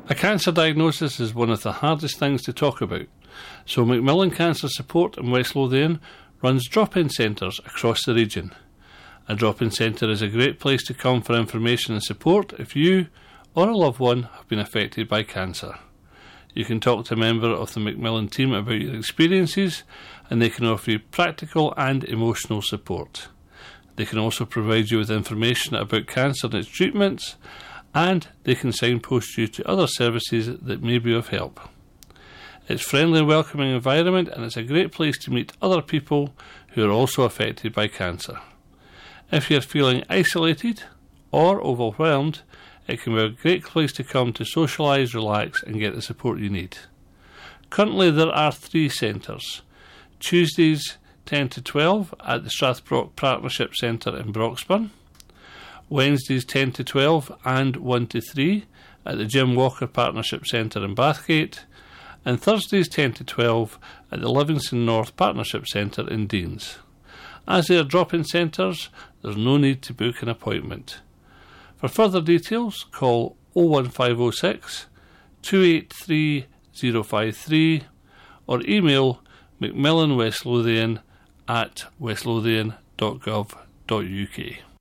A cancer diagnosis is one of the hardest things to talk about, so Macmillan Cancer Support in West Lothian runs drop-in centres across the region. A drop-in centre is a great place to come for information and support if you or a loved one have been affected by cancer. You can talk to a member of the Macmillan team about your experiences, and they can offer you practical and emotional support. They can also provide you with information about cancer and its treatments, and they can signpost you to other services that may be of help. It's a friendly and welcoming environment, and it's a great place to meet other people who are also affected by cancer. If you're feeling isolated or overwhelmed, it can be a great place to come to socialise, relax and get the support you need. Currently there are 3 centres. Tuesdays 10 to 12 at the Strathbrock Partnership Centre in Broxburn, Wednesdays 10 to 12 and 1 to 3 at the Jim Walker Partnership Centre in Bathgate, and Thursdays 10 to 12 at the Livingston North Partnership Centre in Deans. As they are drop-in centres, there's no need to book an appointment. For further details, call 01506 283 053 or email macmillanwestlothian@westlothian.gov.uk.